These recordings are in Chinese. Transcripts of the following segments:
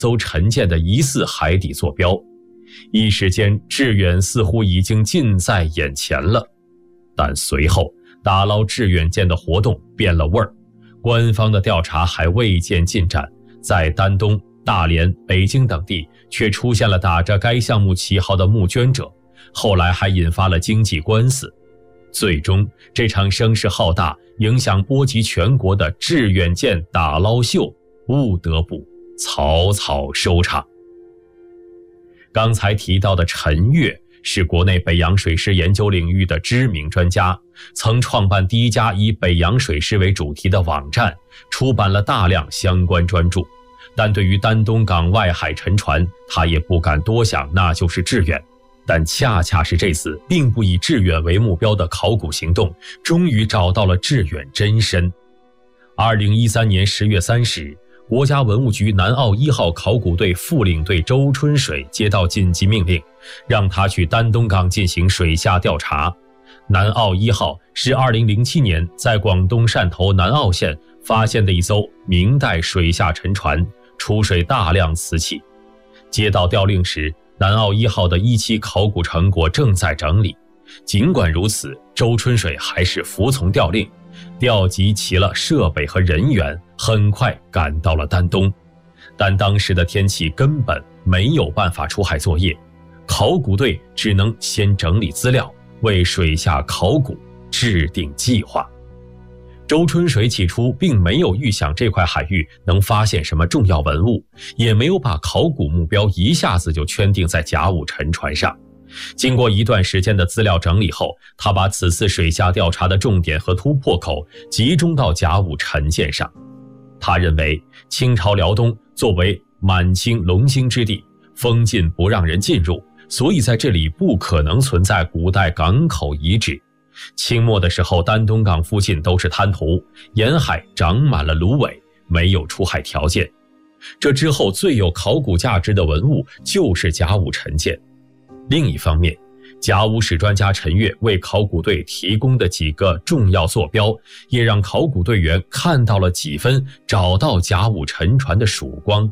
艘沉舰的疑似海底坐标。一时间，致远似乎已经近在眼前了。但随后，打捞致远舰的活动变了味儿，官方的调查还未见进展，在丹东、大连、北京等地却出现了打着该项目旗号的募捐者，后来还引发了经济官司。最终，这场声势浩大、影响波及全国的致远舰打捞秀不得不草草收场。刚才提到的陈悦是国内北洋水师研究领域的知名专家，曾创办第一家以北洋水师为主题的网站，出版了大量相关专著。但对于丹东港外海沉船，他也不敢多想，那就是致远。但恰恰是这次并不以致远为目标的考古行动，终于找到了致远真身。2013年10月30日，国家文物局南澳1号考古队副领队周春水接到紧急命令，让他去丹东港进行水下调查。南澳1号是2007年在广东汕头南澳县发现的一艘明代水下沉船，出水大量瓷器。接到调令时，南澳1号的一期考古成果正在整理。尽管如此，周春水还是服从调令，调集齐了设备和人员，很快赶到了丹东。但当时的天气根本没有办法出海作业，考古队只能先整理资料，为水下考古制定计划。周春水起初并没有预想这块海域能发现什么重要文物，也没有把考古目标一下子就圈定在甲午沉船上。经过一段时间的资料整理后，他把此次水下调查的重点和突破口集中到甲午沉舰上。他认为清朝辽东作为满清龙兴之地，封禁不让人进入，所以在这里不可能存在古代港口遗址。清末的时候，丹东港附近都是滩涂，沿海长满了芦苇，没有出海条件。这之后最有考古价值的文物就是甲午沉舰。另一方面，甲午史专家陈悦为考古队提供的几个重要坐标，也让考古队员看到了几分找到甲午沉船的曙光。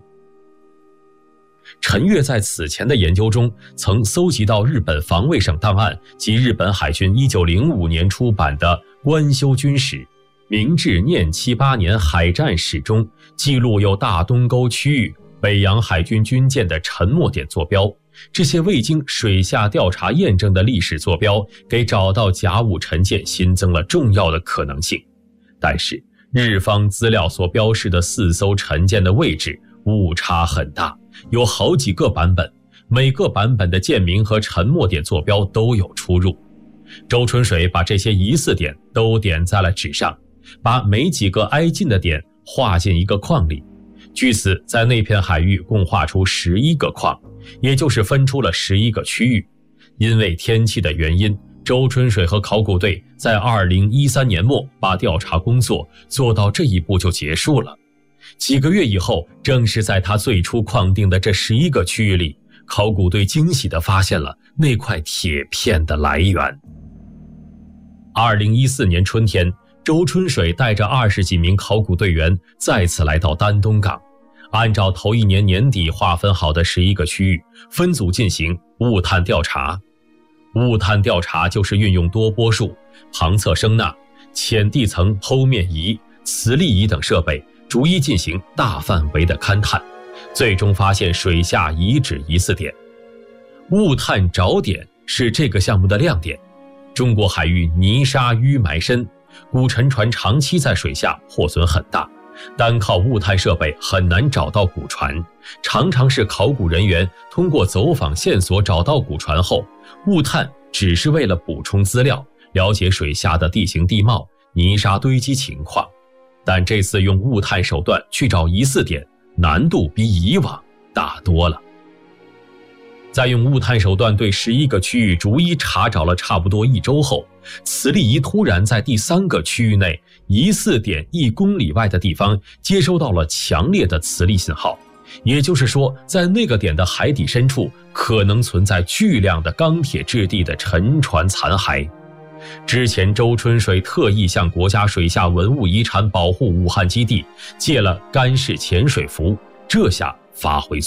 陈悦在此前的研究中曾搜集到日本防卫省档案及日本海军1905年出版的《官修军史》明治念78年海战史中记录有大东沟区域北洋海军军舰的沉没点坐标。这些未经水下调查验证的历史坐标，给找到甲午沉舰新增了重要的可能性。但是日方资料所标示的4艘沉舰的位置误差很大，有好几个版本，每个版本的舰名和沉没点坐标都有出入。周春水把这些疑似点都点在了纸上，把每几个挨近的点画进一个框里。据此，在那片海域共画出11个框，也就是分出了11个区域。因为天气的原因，周春水和考古队在2013年末把调查工作做到这一步就结束了。几个月以后，正是在他最初框定的这11个区域里，考古队惊喜地发现了那块铁片的来源。2014年春天，周春水带着20几名考古队员再次来到丹东港，按照头一年年底划分好的11个区域，分组进行物探调查。物探调查就是运用多波束、旁侧声呐、浅地层剖面仪、磁力仪等设备，逐一进行大范围的勘探，最终发现水下遗址疑似点。物探找点是这个项目的亮点。中国海域泥沙淤埋深，古沉船长期在水下破损很大，单靠物探设备很难找到古船，常常是考古人员通过走访线索找到古船后，物探只是为了补充资料，了解水下的地形地貌、泥沙堆积情况。但这次用物探手段去找疑似点，难度比以往大多了。在用物探手段对11个区域逐一查找了差不多1周后，磁力仪突然在第3个区域内疑似点1公里外的地方接收到了强烈的磁力信号，也就是说，在那个点的海底深处可能存在巨量的钢铁质地的沉船残骸。之前周春水特意向国家水下文物遗产保护武汉基地借了干式潜水服，这下发挥